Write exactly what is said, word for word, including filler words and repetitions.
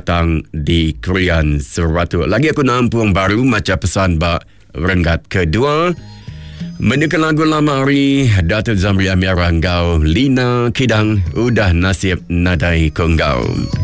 datang di Krian Seratu. Lagi aku nampung baru macam pesan bak Renggat kedua. Menekan lagu lama hari Datuk Zamri Amir Ranggau, Lina Kidang, udah nasib nadai konggau.